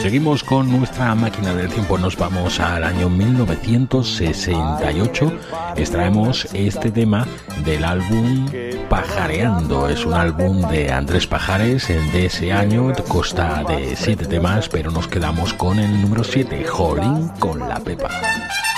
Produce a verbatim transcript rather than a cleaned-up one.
Seguimos con nuestra máquina del tiempo, nos vamos al año mil novecientos sesenta y ocho. Extraemos este tema del álbum Pajareando. Es un álbum de Andrés Pajares de ese año, consta de siete temas, pero nos quedamos con el número siete, Jolín con la Pepa.